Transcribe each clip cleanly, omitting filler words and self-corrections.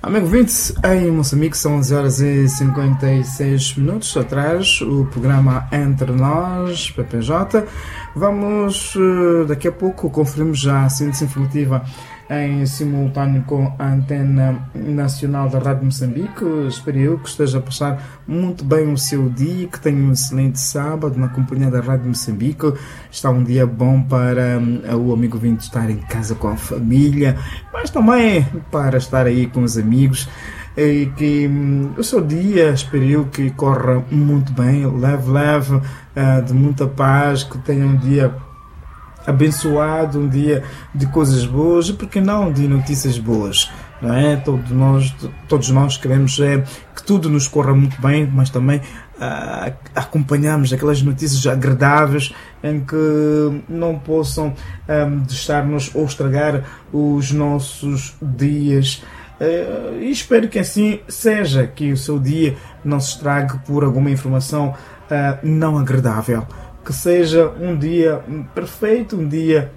Amigo 20, em Moçambique são 11 horas e 56 minutos atrás, o programa Entre Nós, PPJ. Vamos, daqui a pouco, conferimos já a síntese informativa em simultâneo com a Antena Nacional da Rádio Moçambique. Espero eu que esteja a passar muito bem o seu dia, que tenha um excelente sábado na companhia da Rádio Moçambique. Está um dia bom para o amigo 20 estar em casa com a família, mas também para estar aí com os amigos. E que o seu dia, espero eu que corra muito bem, leve, de muita paz, que tenha um dia abençoado, um dia de coisas boas e, por que não, de notícias boas, não é? Todos nós queremos que tudo nos corra muito bem, mas também acompanhamos aquelas notícias agradáveis em que não possam deixar-nos ou estragar os nossos dias. E espero que assim seja, que o seu dia não se estrague por alguma informação não agradável. Que seja um dia perfeito, um dia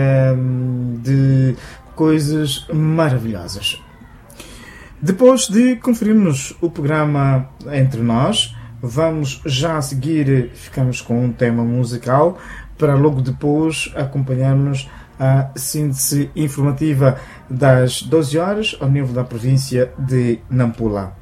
de coisas maravilhosas. Depois de conferirmos o programa Entre Nós, vamos já a seguir, ficamos com um tema musical, para logo depois acompanharmos a síntese informativa das 12 horas ao nível da província de Nampula.